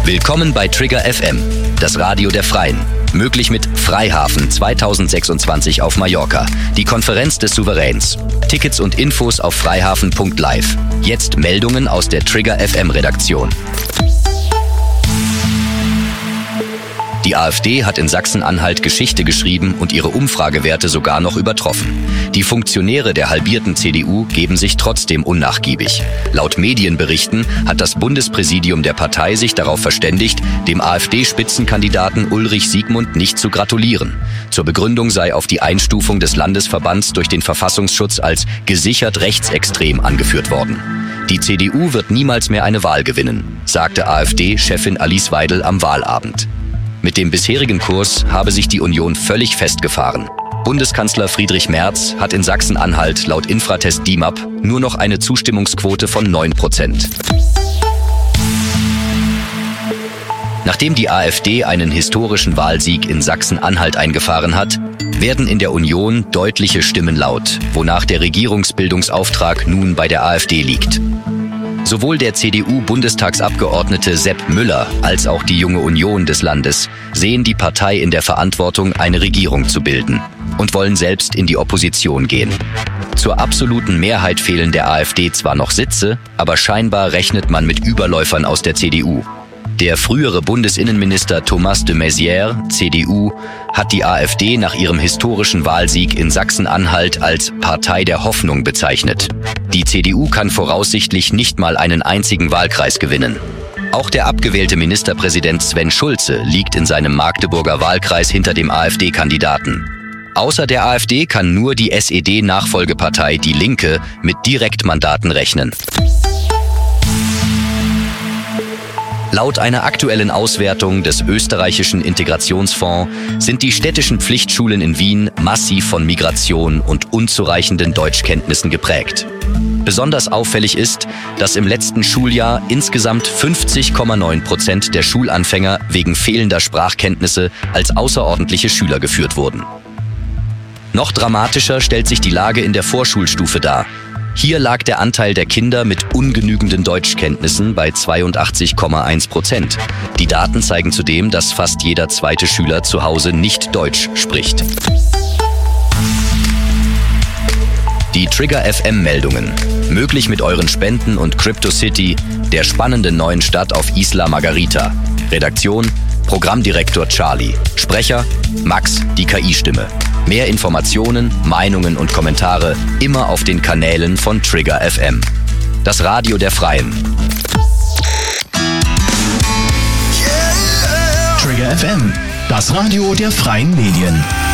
Willkommen bei Trigger FM, das Radio der Freien. Möglich mit Freihafen 2026 auf Mallorca, die Konferenz des Souveräns. Tickets und Infos auf freihafen.live. Jetzt Meldungen aus der Trigger FM Redaktion. Die AfD hat in Sachsen-Anhalt Geschichte geschrieben und ihre Umfragewerte sogar noch übertroffen. Die Funktionäre der halbierten CDU geben sich trotzdem unnachgiebig. Laut Medienberichten hat das Bundespräsidium der Partei sich darauf verständigt, dem AfD-Spitzenkandidaten Ulrich Siegmund nicht zu gratulieren. Zur Begründung sei auf die Einstufung des Landesverbands durch den Verfassungsschutz als gesichert rechtsextrem angeführt worden. Die CDU wird niemals mehr eine Wahl gewinnen, sagte AfD-Chefin Alice Weidel am Wahlabend. Mit dem bisherigen Kurs habe sich die Union völlig festgefahren. Bundeskanzler Friedrich Merz hat in Sachsen-Anhalt laut Infratest DIMAP nur noch eine Zustimmungsquote von 9%. Nachdem die AfD einen historischen Wahlsieg in Sachsen-Anhalt eingefahren hat, werden in der Union deutliche Stimmen laut, wonach der Regierungsbildungsauftrag nun bei der AfD liegt. Sowohl der CDU-Bundestagsabgeordnete Sepp Müller als auch die Junge Union des Landes sehen die Partei in der Verantwortung, eine Regierung zu bilden und wollen selbst in die Opposition gehen. Zur absoluten Mehrheit fehlen der AfD zwar noch Sitze, aber scheinbar rechnet man mit Überläufern aus der CDU. Der frühere Bundesinnenminister Thomas de Maizière, CDU, hat die AfD nach ihrem historischen Wahlsieg in Sachsen-Anhalt als Partei der Hoffnung bezeichnet. Die CDU kann voraussichtlich nicht mal einen einzigen Wahlkreis gewinnen. Auch der abgewählte Ministerpräsident Sven Schulze liegt in seinem Magdeburger Wahlkreis hinter dem AfD-Kandidaten. Außer der AfD kann nur die SED-Nachfolgepartei Die Linke mit Direktmandaten rechnen. Laut einer aktuellen Auswertung des österreichischen Integrationsfonds sind die städtischen Pflichtschulen in Wien massiv von Migration und unzureichenden Deutschkenntnissen geprägt. Besonders auffällig ist, dass im letzten Schuljahr insgesamt 50,9% der Schulanfänger wegen fehlender Sprachkenntnisse als außerordentliche Schüler geführt wurden. Noch dramatischer stellt sich die Lage in der Vorschulstufe dar. Hier lag der Anteil der Kinder mit ungenügenden Deutschkenntnissen bei 82,1%. Die Daten zeigen zudem, dass fast jeder zweite Schüler zu Hause nicht Deutsch spricht. Die Trigger FM Meldungen. Möglich mit euren Spenden und CryptoCity, der spannenden neuen Stadt auf Isla Margarita. Redaktion: Programmdirektor Charlie. Sprecher: Max, die KI-Stimme. Mehr Informationen, Meinungen und Kommentare immer auf den Kanälen von Trigger FM. Das Radio der Freien. Trigger FM, das Radio der freien Medien.